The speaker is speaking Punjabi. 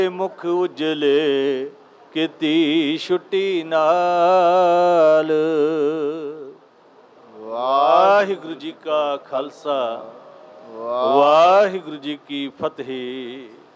ਮੁਖ ਉਜਲੇ ਕੀਤੀ ਛੁੱਟੀ ਨਾਲ। ਵਾਹਿਗੁਰੂ ਜੀ ਕਾ ਖਾਲਸਾ, ਵਾਹਿਗੁਰੂ ਜੀ ਕੀ ਫਤਿਹ।